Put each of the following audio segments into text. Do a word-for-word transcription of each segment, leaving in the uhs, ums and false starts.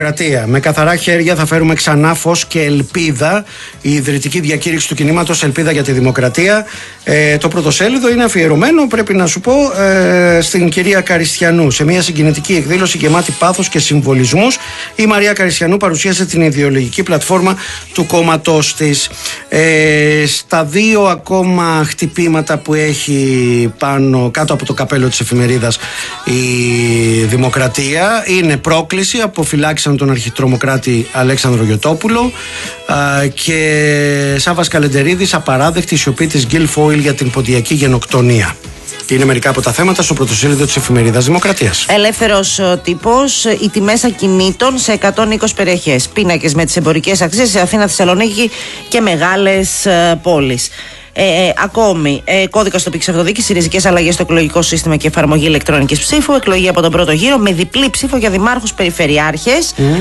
Με καθαρά χέρια θα φέρουμε ξανά φως και ελπίδα. Η ιδρυτική διακήρυξη του κινήματος Ελπίδα για τη Δημοκρατία. Ε, το πρωτοσέλιδο είναι αφιερωμένο, πρέπει να σου πω, ε, στην κυρία Καριστιανού. Σε μια συγκινητική εκδήλωση γεμάτη πάθος και συμβολισμούς, η Μαρία Καριστιανού παρουσίασε την ιδεολογική πλατφόρμα του κόμματός της. Ε, στα δύο ακόμα χτυπήματα που έχει πάνω, κάτω από το καπέλο της εφημερίδας η Δημοκρατία, είναι πρόκληση, αποφυλάξαν τον αρχιτρομοκράτη Αλέξανδρο Γιωτόπουλο α, και Σάββας Καλεντερίδης, απαράδεκτη σιωπή της Γκίλ Φόιλ για την ποντιακή γενοκτονία. Είναι μερικά από τα θέματα στο πρωτοσέλιδο της εφημερίδας Δημοκρατίας. Ελεύθερος τύπος, οι τιμές ακινήτων σε εκατόν είκοσι περιοχές. Πίνακες με τις εμπορικές αξίες σε Αθήνα, Θεσσαλονίκη και μεγάλες ε, πόλεις. Ε, ε, ακόμη, ε, κώδικα τοπικής αυτοδιοίκησης, ριζικές αλλαγές στο εκλογικό σύστημα και εφαρμογή ηλεκτρονικής ψήφου, εκλογή από τον πρώτο γύρο με διπλή ψήφο για δημάρχους, περιφερειάρχες. Mm.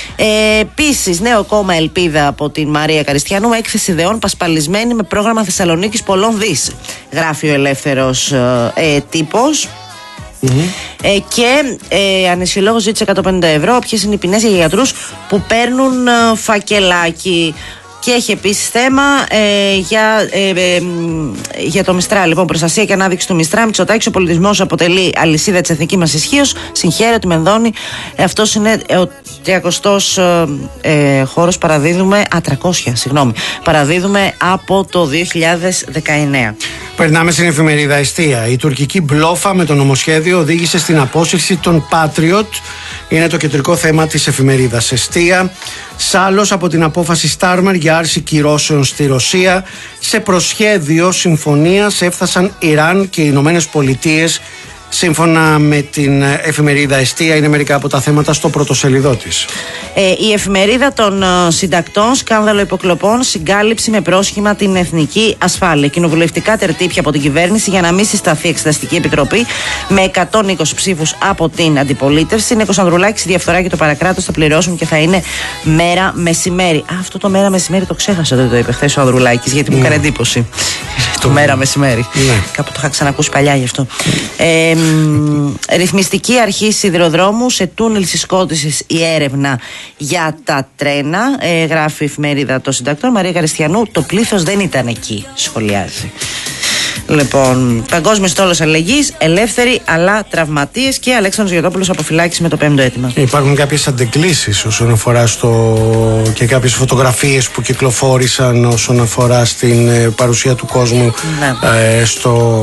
Ε, Επίσης, νέο κόμμα Ελπίδα από την Μαρία Καριστιανού, έκθεση ιδεών πασπαλισμένη με πρόγραμμα Θεσσαλονίκης πολλών δις. Γράφει ο ελεύθερος ε, ε, τύπος. Mm-hmm. Ε, και ε, ανεσιολόγος ζήτησε εκατόν πενήντα ευρώ. Ποιες είναι οι ποινές για γιατρούς που παίρνουν ε, φακελάκι. Και έχει επίσης θέμα ε, για, ε, ε, για το Μιστρά. Λοιπόν, προστασία και ανάδειξη του Μιστρά. Μητσοτάκης, ο πολιτισμός αποτελεί αλυσίδα της εθνικής μας ισχύως. Συγχαίρω τη Μενδώνη. Ε, αυτός είναι ο τριακοστός ε, χώρος. Παραδίδουμε. Α, τριακόσια, συγγνώμη. Παραδίδουμε από το δύο χιλιάδες δεκαεννέα. Περνάμε στην εφημερίδα Εστία. Η τουρκική μπλόφα με το νομοσχέδιο οδήγησε στην απόσυρση των Patriot. Είναι το κεντρικό θέμα της εφημερίδας Εστία. Σάλος από την απόφαση Στάρμερ για άρση κυρώσεων στη Ρωσία. Σε προσχέδιο συμφωνίας έφτασαν Ιράν και οι Ηνωμένες Πολιτείες. Σύμφωνα με την εφημερίδα Εστία, είναι μερικά από τα θέματα στο πρωτοσέλιδό της. Ε, η εφημερίδα των ε, συντακτών, σκάνδαλο υποκλοπών, συγκάλυψη με πρόσχημα την εθνική ασφάλεια. Κοινοβουλευτικά τερτύπια από την κυβέρνηση για να μην συσταθεί εξεταστική επιτροπή με εκατόν είκοσι ψήφους από την αντιπολίτευση. Νίκος Ανδρουλάκης, η διαφθορά και το παρακράτος θα πληρώσουν και θα είναι μέρα μεσημέρι. Α, αυτό το μέρα μεσημέρι το ξέχασα, δεν το είπε χθες ο Ανδρουλάκης, γιατί μου έκανε εντύπωση. Το μέρα μεσημέρι. Ναι. Κάπου το είχα ξανακούσει παλιά γι' αυτό. Ε, ρυθμιστική αρχή σιδηροδρόμου, σε τούνελ συσκότησης η έρευνα για τα τρένα. Ε, γράφει η εφημερίδα των συντακτών. Μαρία Καριστιανού, το πλήθος δεν ήταν εκεί, σχολιάζει. Λοιπόν, παγκόσμιο στόλος αλληλεγγύης, ελεύθεροι αλλά τραυματίες, και Αλέξανδρος Γιωτόπουλος αποφυλάκηση με το πέμπτο αίτημα. Υπάρχουν κάποιες αντεγκλήσεις όσον αφορά στο... και κάποιες φωτογραφίες που κυκλοφόρησαν όσον αφορά στην ε, παρουσία του κόσμου, ναι. ε, στο,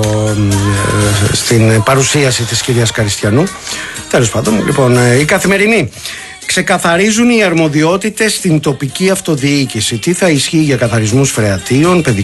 ε, στην παρουσίαση της κυρίας Καριστιανού. Τέλος πάντων, λοιπόν, ε, η Καθημερινή. Ξεκαθαρίζουν οι αρμοδιότητες στην τοπική αυτοδιοίκηση. Τι θα ισχύει για καθαρισμούς φρεατίων,